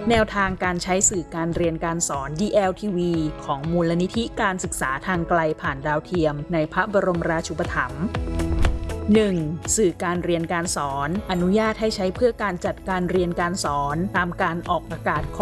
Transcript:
แนวทางการใช้สื่อการเรียนการสอน DLTV ของมูลนิธิการศึกษาทางไกลผ่านดาวเทียมในพระบรมราชูปถัมภ์ 1. สื่อการเรียนการสอนอนุญาตให้ใช้เพื่อการจัดการเรียนการสอนตามการออกอากาศของ